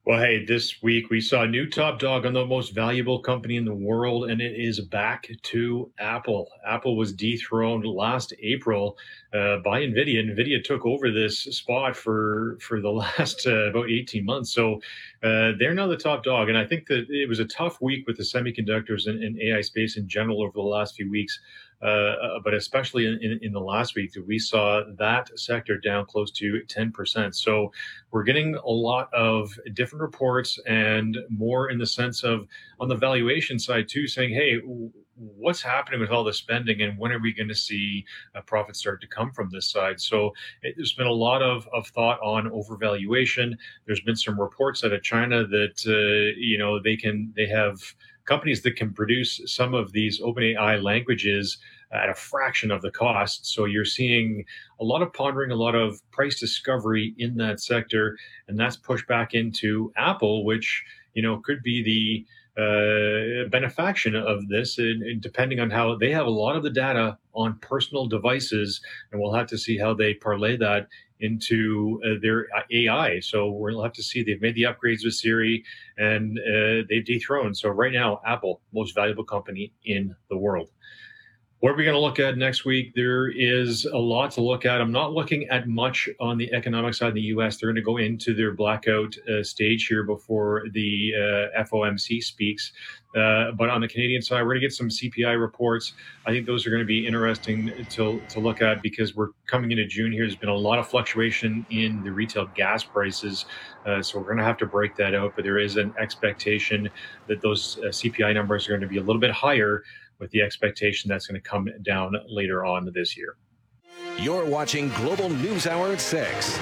Well, hey, this week we saw a new top dog on the most valuable company in the world, and it is back to Apple. Apple was dethroned last April by Nvidia. Nvidia took over this spot for the last about 18 months. So they're now the top dog. And I think that it was a tough week with the semiconductors and AI space in general over the last few weeks. But especially in the last week, we saw that sector down close to 10%. So we're getting a lot of different reports and more in the sense of on the valuation side too, saying, hey, what's happening with all the spending and when are we going to see a profit start to come from this side? So there's been a lot of thought on overvaluation. There's been some reports out of China that, they have companies that can produce some of these OpenAI languages at a fraction of the cost. So you're seeing a lot of pondering, a lot of price discovery in that sector, and that's pushed back into Apple, which could be the benefaction of this, and depending on how they have a lot of the data on personal devices, and we'll have to see how they parlay that into their AI. So we'll have to see. They've made the upgrades with Siri, and they've dethroned. So right now, Apple, most valuable company in the world. What are we going to look at next week? There is a lot to look at. I'm not looking at much on the economic side in the U.S. They're going to go into their blackout stage here before the FOMC speaks. But on the Canadian side, we're going to get some CPI reports. I think those are going to be interesting to look at because we're coming into June here. There's been a lot of fluctuation in the retail gas prices. So we're going to have to break that out. But there is an expectation that those CPI numbers are going to be a little bit higher, with the expectation that's going to come down later on this year. You're watching Global News Hour at 6.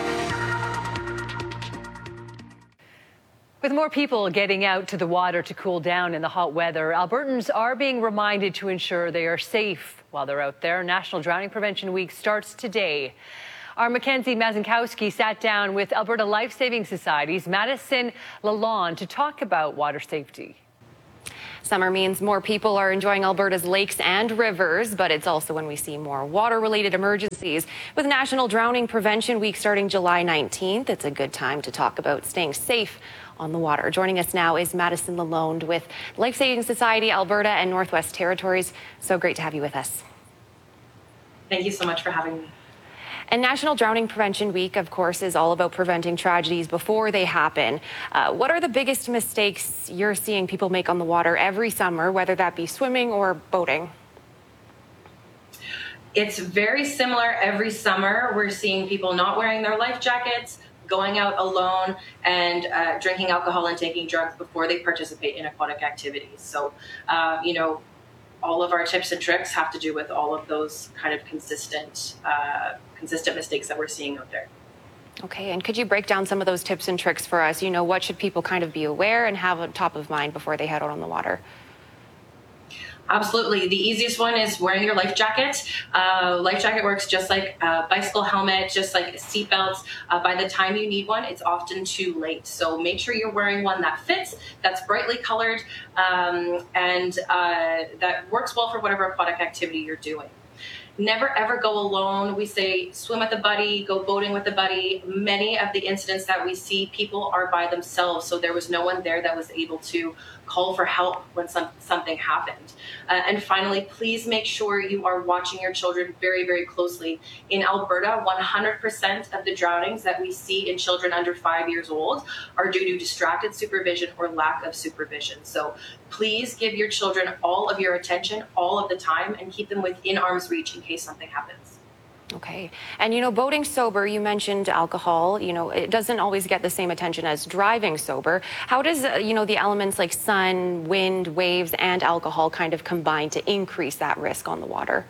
With more people getting out to the water to cool down in the hot weather, Albertans are being reminded to ensure they are safe while they're out there. National Drowning Prevention Week starts today. Our Mackenzie Mazankowski sat down with Alberta Life-Saving Society's Madison Lalonde to talk about water safety. Summer means more people are enjoying Alberta's lakes and rivers, but it's also when we see more water-related emergencies. With National Drowning Prevention Week starting July 19th, it's a good time to talk about staying safe on the water. Joining us now is Madison Lalonde with Life Saving Society Alberta and Northwest Territories. So great to have you with us. Thank you so much for having me. And National Drowning Prevention Week, of course, is all about preventing tragedies before they happen. What are the biggest mistakes you're seeing people make on the water every summer, whether that be swimming or boating? It's very similar every summer. We're seeing people not wearing their life jackets, going out alone, and drinking alcohol and taking drugs before they participate in aquatic activities. So, all of our tips and tricks have to do with all of those kind of consistent mistakes that we're seeing out there. Okay, and could you break down some of those tips and tricks for us? What should people kind of be aware and have on top of mind before they head out on the water? Absolutely. The easiest one is wearing your life jacket. Life jacket works just like a bicycle helmet, just like seatbelts. By the time you need one, it's often too late. So make sure you're wearing one that fits, that's brightly colored, and that works well for whatever aquatic activity you're doing. Never ever go alone. We say swim with a buddy, go boating with a buddy. Many of the incidents that we see, people are by themselves, so there was no one there that was able to call for help when something happened. And finally, please make sure you are watching your children very, very closely. In Alberta, 100% of the drownings that we see in children under 5 years old are due to distracted supervision or lack of supervision. So please give your children all of your attention all of the time and keep them within arm's reach in case something happens. Okay. And, boating sober, you mentioned alcohol, it doesn't always get the same attention as driving sober. How does, the elements like sun, wind, waves, and alcohol kind of combine to increase that risk on the water?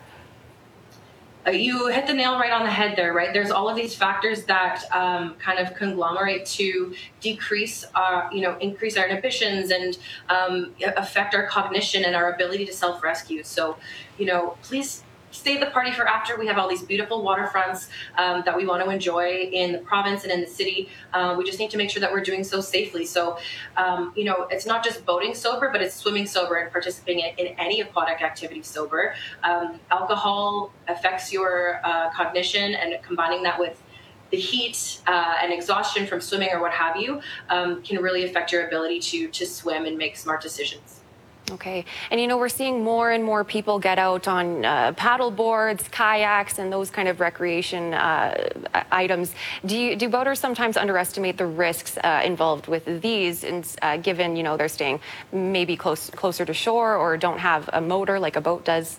You hit the nail right on the head there, right? There's all of these factors that kind of conglomerate to decrease, increase our inhibitions and affect our cognition and our ability to self-rescue. So, please stay the party for after. We have all these beautiful waterfronts that we want to enjoy in the province and in the city. We just need to make sure that we're doing so safely. So, it's not just boating sober, but it's swimming sober and participating in any aquatic activity sober. Alcohol affects your cognition, and combining that with the heat and exhaustion from swimming or what have you can really affect your ability to swim and make smart decisions. Okay. And, you know, we're seeing more and more people get out on paddle boards, kayaks, and those kind of recreation items. Do boaters sometimes underestimate the risks involved with these, and given, you know, they're staying maybe closer to shore or don't have a motor like a boat does?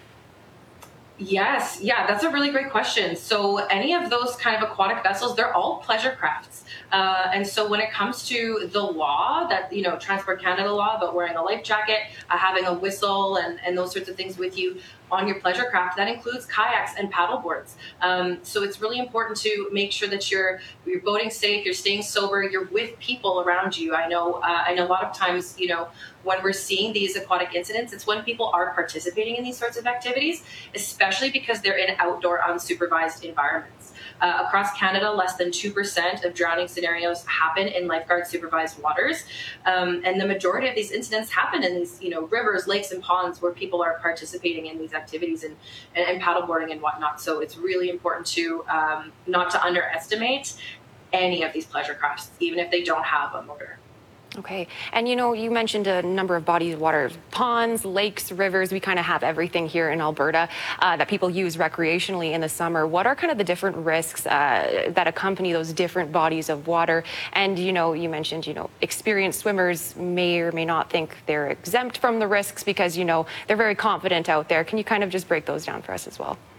Yes. Yeah, that's a really great question. So any of those kind of aquatic vessels, they're all pleasure crafts. And so when it comes to the law that, you know, Transport Canada law about wearing a life jacket, having a whistle and those sorts of things with you on your pleasure craft, that includes kayaks and paddle boards. So it's really important to make sure that you're boating safe, you're staying sober, you're with people around you. I know a lot of times, you know, when we're seeing these aquatic incidents, it's when people are participating in these sorts of activities, especially because they're in outdoor unsupervised environments. Across Canada, less than 2% of drowning scenarios happen in lifeguard supervised waters. And the majority of these incidents happen in these, you know, rivers, lakes, and ponds where people are participating in these activities and paddleboarding and whatnot. So it's really important to not to underestimate any of these pleasure crafts, even if they don't have a motor. Okay. And, you know, you mentioned a number of bodies of water, ponds, lakes, rivers. We kind of have everything here in Alberta that people use recreationally in the summer. What are kind of the different risks that accompany those different bodies of water? And, you know, you mentioned, you know, experienced swimmers may or may not think they're exempt from the risks because, you know, they're very confident out there. Can you kind of just break those down for us as well?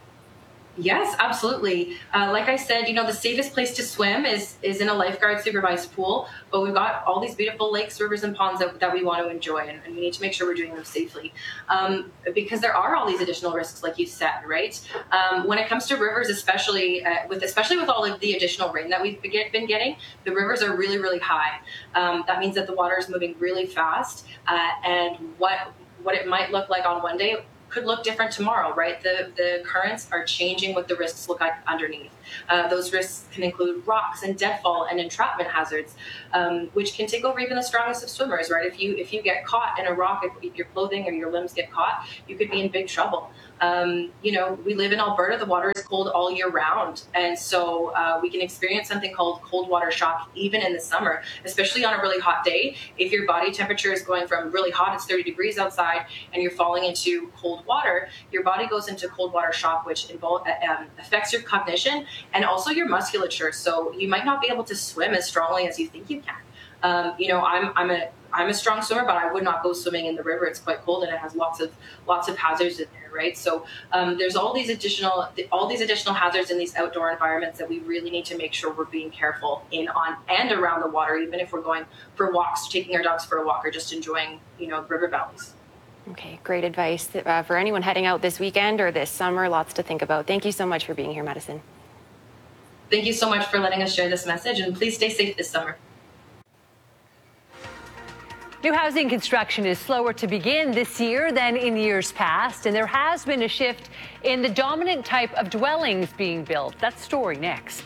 Yes, absolutely. Like I said, you know, the safest place to swim is in a lifeguard supervised pool, but we've got all these beautiful lakes, rivers, and ponds that we want to enjoy, and we need to make sure we're doing them safely because there are all these additional risks, like you said, right? When it comes to rivers, especially with all of the additional rain that we've been getting, the rivers are really, really high. That means that the water is moving really fast, and what it might look like on one day could look different tomorrow, right? The currents are changing what the risks look like underneath. Those risks can include rocks and deadfall and entrapment hazards, which can take over even the strongest of swimmers, right? If you get caught in a rock, if your clothing or your limbs get caught, you could be in big trouble. You know, we live in Alberta, the water is cold all year round. And so we can experience something called cold water shock even in the summer, especially on a really hot day. If your body temperature is going from really hot, it's 30 degrees outside, and you're falling into cold water, your body goes into cold water shock, which affects your cognition and also your musculature. So you might not be able to swim as strongly as you think you can. You know, I'm a strong swimmer, but I would not go swimming in the river. It's quite cold and it has lots of hazards in there, right? So there's all these additional hazards in these outdoor environments that we really need to make sure we're being careful in, on, and around the water, even if we're going for walks, taking our dogs for a walk, or just enjoying, you know, river valleys. Okay, great advice for anyone heading out this weekend or this summer. Lots to think about. Thank you so much for being here, Madison. Thank you so much for letting us share this message, and please stay safe this summer. New housing construction is slower to begin this year than in years past, and there has been a shift in the dominant type of dwellings being built. That story next.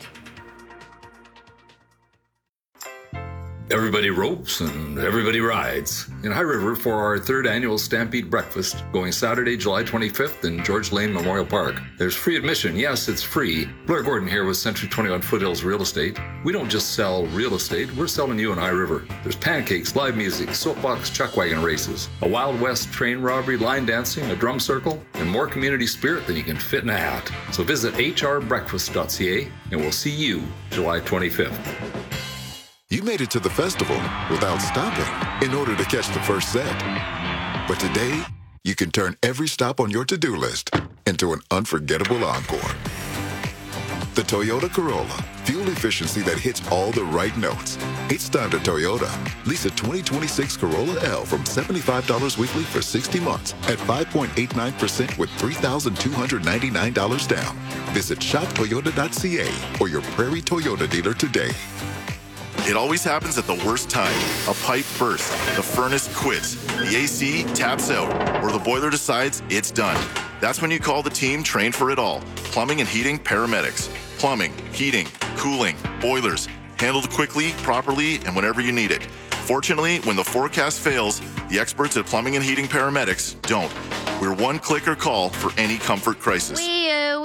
Everybody ropes and everybody rides. In High River for our third annual Stampede Breakfast, going Saturday, July 25th in George Lane Memorial Park. There's free admission. Yes, it's free. Blair Gordon here with Century 21 Foothills Real Estate. We don't just sell real estate, we're selling you in High River. There's pancakes, live music, soapbox chuck wagon races, a Wild West train robbery, line dancing, a drum circle, and more community spirit than you can fit in a hat. So visit hrbreakfast.ca and we'll see you July 25th. You made it to the festival without stopping in order to catch the first set. But today, you can turn every stop on your to-do list into an unforgettable encore. The Toyota Corolla, fuel efficiency that hits all the right notes. It's time to Toyota. Lease a 2026 Corolla L from $75 weekly for 60 months at 5.89% with $3,299 down. Visit shoptoyota.ca or your Prairie Toyota dealer today. It always happens at the worst time. A pipe bursts, the furnace quits, the AC taps out, or the boiler decides it's done. That's when you call the team trained for it all. Plumbing and heating paramedics. Plumbing, heating, cooling, boilers. Handled quickly, properly, and whenever you need it. Fortunately, when the forecast fails, the experts at Plumbing and Heating Paramedics don't. We're one click or call for any comfort crisis.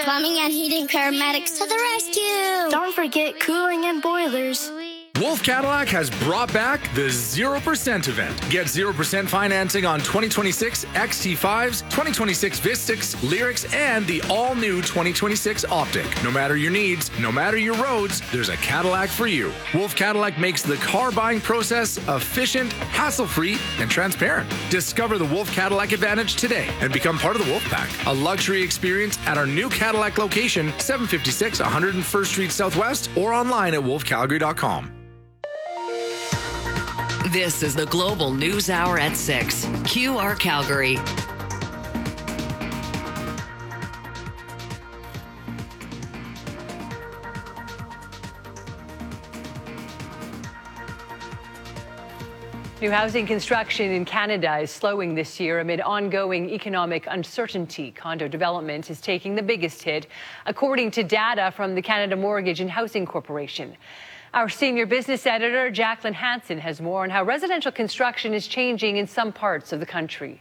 Plumbing and heating paramedics to the rescue. Don't forget cooling and boilers. Wolf Cadillac has brought back the 0% event. Get 0% financing on 2026 XT5s, 2026 Vistix, Lyrics, and the all-new 2026 Optic. No matter your needs, no matter your roads, there's a Cadillac for you. Wolf Cadillac makes the car buying process efficient, hassle-free, and transparent. Discover the Wolf Cadillac Advantage today and become part of the Wolf Pack, a luxury experience at our new Cadillac location, 756 101st Street Southwest, or online at wolfcalgary.com. This is the Global News Hour at 6. QR Calgary. New housing construction in Canada is slowing this year amid ongoing economic uncertainty. Condo development is taking the biggest hit, according to data from the Canada Mortgage and Housing Corporation. Our senior business editor, Jacqueline Hansen, has more on how residential construction is changing in some parts of the country.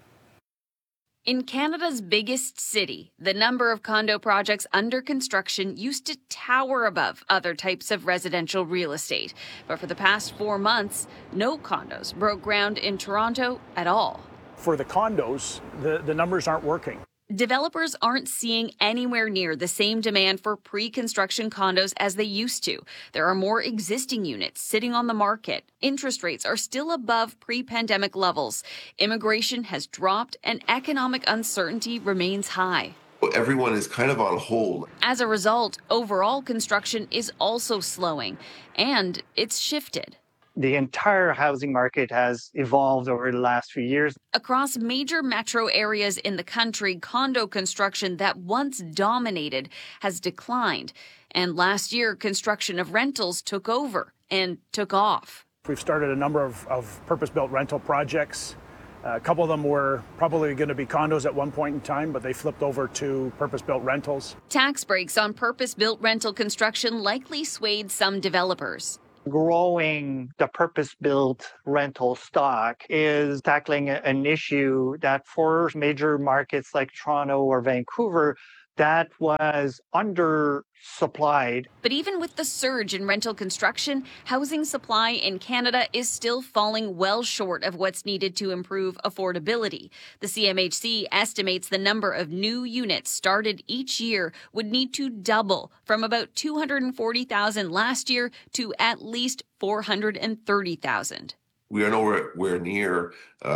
In Canada's biggest city, the number of condo projects under construction used to tower above other types of residential real estate. But for the past 4 months, no condos broke ground in Toronto at all. For the condos, the numbers aren't working. Developers aren't seeing anywhere near the same demand for pre-construction condos as they used to. There are more existing units sitting on the market. Interest rates are still above pre-pandemic levels. Immigration has dropped and economic uncertainty remains high. Everyone is kind of on hold. As a result, overall construction is also slowing, and it's shifted. The entire housing market has evolved over the last few years. Across major metro areas in the country, condo construction that once dominated has declined. And last year, construction of rentals took over and took off. We've started a number of purpose-built rental projects. A couple of them were probably going to be condos at one point in time, but they flipped over to purpose-built rentals. Tax breaks on purpose-built rental construction likely swayed some developers. Growing the purpose-built rental stock is tackling an issue that for major markets like Toronto or Vancouver, that was undersupplied. But even with the surge in rental construction, housing supply in Canada is still falling well short of what's needed to improve affordability. The CMHC estimates the number of new units started each year would need to double from about 240,000 last year to at least 430,000. We are nowhere near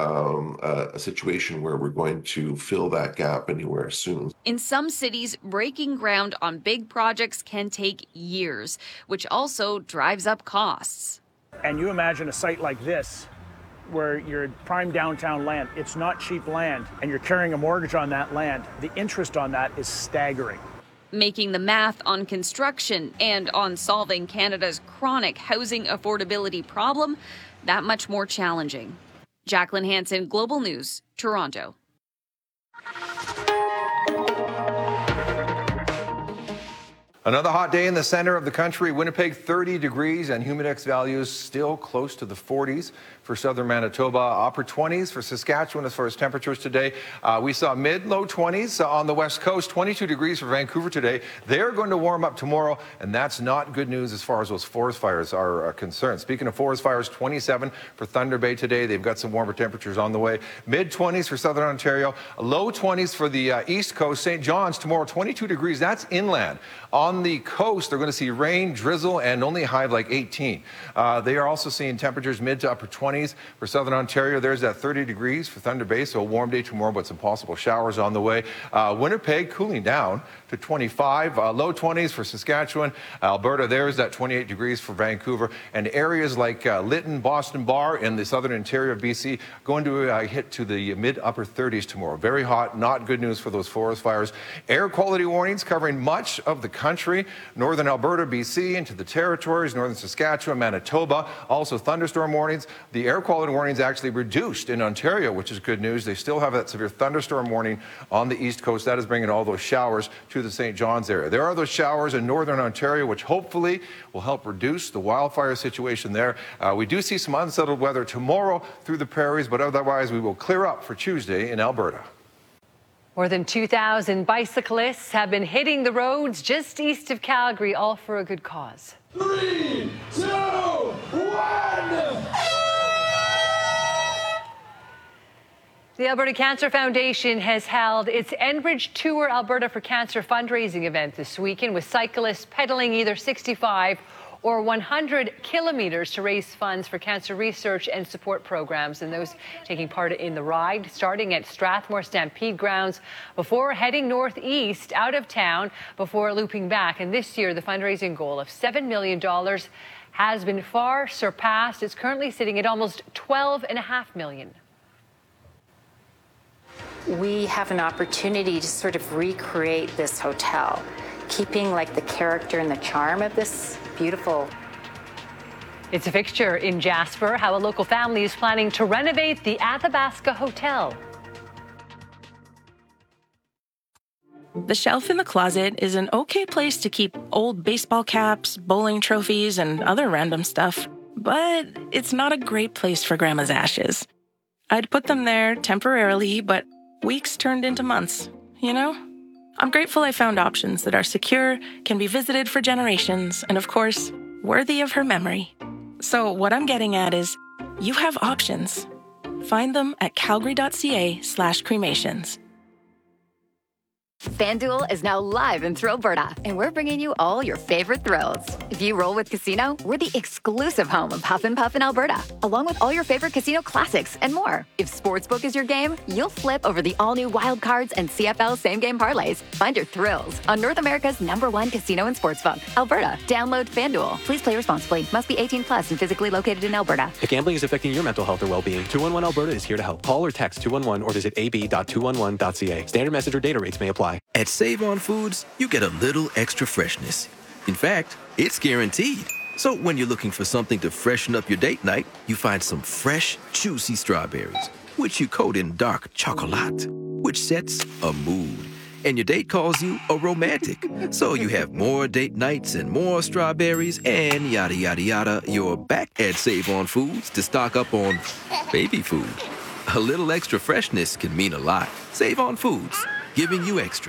a situation where we're going to fill that gap anywhere soon. In some cities, breaking ground on big projects can take years, which also drives up costs. And you imagine a site like this, where you're prime downtown land, it's not cheap land, and you're carrying a mortgage on that land. The interest on that is staggering. Making the math on construction and on solving Canada's chronic housing affordability problem that much more challenging. Jacqueline Hansen, Global News, Toronto. Another hot day in the center of the country. Winnipeg, 30 degrees and humidex values still close to the 40s for southern Manitoba. Upper 20s for Saskatchewan as far as temperatures today. We saw mid-low 20s on the west coast. 22 degrees for Vancouver today. They're going to warm up tomorrow, and that's not good news as far as those forest fires are concerned. Speaking of forest fires, 27 for Thunder Bay today. They've got some warmer temperatures on the way. Mid-20s for southern Ontario. Low 20s for the east coast. St. John's tomorrow, 22 degrees. That's inland. On the coast, they're going to see rain, drizzle, and only a high of like 18. They are also seeing temperatures mid to upper 20s for southern Ontario. There's that 30 degrees for Thunder Bay, so a warm day tomorrow, but some possible showers on the way. Winnipeg cooling down to 25, low 20s for Saskatchewan. Alberta, there's that 28 degrees for Vancouver. And areas like Lytton, Boston Bar, in the southern interior of BC, going to hit to the mid-upper 30s tomorrow. Very hot, not good news for those forest fires. Air quality warnings covering much of the country. Northern Alberta, BC, into the territories, northern Saskatchewan, Manitoba. Also thunderstorm warnings. The air quality warnings actually reduced in Ontario, which is good news. They still have that severe thunderstorm warning on the east coast. That is bringing all those showers to the St. John's area. There are those showers in northern Ontario, which hopefully will help reduce the wildfire situation there. We do see some unsettled weather tomorrow through the prairies, but otherwise we will clear up for Tuesday in Alberta. More than 2,000 bicyclists have been hitting the roads just east of Calgary, all for a good cause. 3, 2, 1. The Alberta Cancer Foundation has held its Enbridge Tour Alberta for Cancer fundraising event this weekend, with cyclists pedaling either 65 or 100 kilometers to raise funds for cancer research and support programs. And those taking part in the ride, starting at Strathmore Stampede grounds before heading northeast out of town before looping back. And this year, the fundraising goal of $7 million has been far surpassed. It's currently sitting at almost $12.5 million. We have an opportunity to sort of recreate this hotel, keeping like the character and the charm of this beautiful. It's a fixture in Jasper, how a local family is planning to renovate the Athabasca Hotel. The shelf in the closet is an okay place to keep old baseball caps, bowling trophies, and other random stuff, but it's not a great place for Grandma's ashes. I'd put them there temporarily, but weeks turned into months, you know? I'm grateful I found options that are secure, can be visited for generations, and of course, worthy of her memory. So what I'm getting at is, you have options. Find them at calgary.ca/cremations. FanDuel is now live in Thrillberta, and we're bringing you all your favorite thrills. If you roll with Casino, we're the exclusive home of Huff and Puff in Alberta, along with all your favorite casino classics and more. If Sportsbook is your game, you'll flip over the all-new Wild Cards and CFL same-game parlays. Find your thrills on North America's #1 casino and sportsbook, Alberta. Download FanDuel. Please play responsibly. Must be 18 plus and physically located in Alberta. If gambling is affecting your mental health or well-being, 211 Alberta is here to help. Call or text 211 or visit ab.211.ca. Standard message or data rates may apply. At Save On Foods, you get a little extra freshness. In fact, it's guaranteed. So when you're looking for something to freshen up your date night, you find some fresh, juicy strawberries, which you coat in dark chocolate, which sets a mood. And your date calls you a romantic. So you have more date nights and more strawberries and yada, yada, yada. You're back at Save On Foods to stock up on baby food. A little extra freshness can mean a lot. Save On Foods, giving you extra.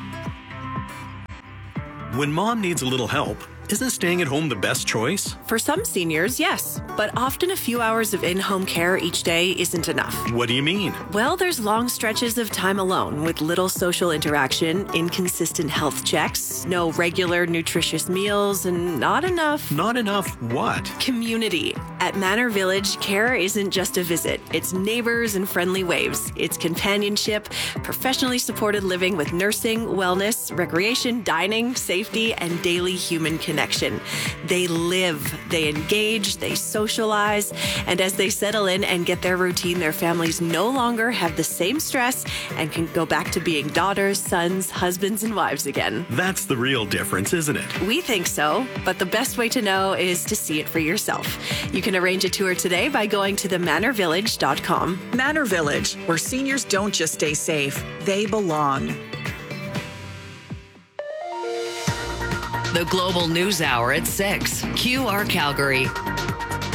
When mom needs a little help, isn't staying at home the best choice? For some seniors, yes. But often a few hours of in-home care each day isn't enough. What do you mean? Well, there's long stretches of time alone with little social interaction, inconsistent health checks, no regular nutritious meals, and not enough... Not enough what? Community. At Manor Village, care isn't just a visit. It's neighbors and friendly waves. It's companionship, professionally supported living with nursing, wellness, recreation, dining, safety, and daily human connection. They live, they engage, they socialize, and as they settle in and get their routine, their families no longer have the same stress and can go back to being daughters, sons, husbands, and wives again. That's the real difference, isn't it? We think so, but the best way to know is to see it for yourself. You can arrange a tour today by going to themanorvillage.com. Manor Village, where seniors don't just stay safe, they belong. The Global News Hour at 6. QR Calgary.